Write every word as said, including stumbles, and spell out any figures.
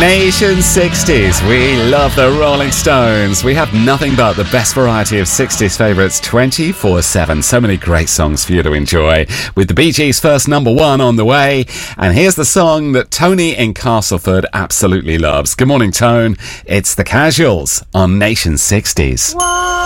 Nation sixties. We love the Rolling Stones. We have nothing but the best variety of sixties favourites twenty-four seven. So many great songs for you to enjoy. With the Bee Gees' first number one on the way. And here's the song that Tony in Castleford absolutely loves. Good morning, Tone. It's The Casuals on Nation sixties.